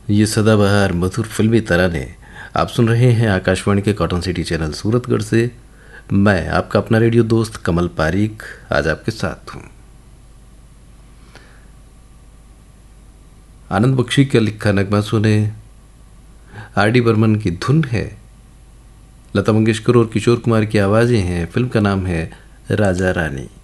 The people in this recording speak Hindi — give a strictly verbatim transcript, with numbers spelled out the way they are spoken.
ये सदाबहार मधुर फिल्मी तराने आप सुन रहे हैं आकाशवाणी के कॉटन सिटी चैनल सूरतगढ़ से। मैं आपका अपना रेडियो दोस्त कमल पारीक आज आपके साथ हूँ। आनंद बख्शी का लिखा नगमा सुने। आर डी बर्मन की धुन है, लता मंगेशकर और किशोर कुमार की आवाज़ें हैं। फिल्म का नाम है राजा रानी।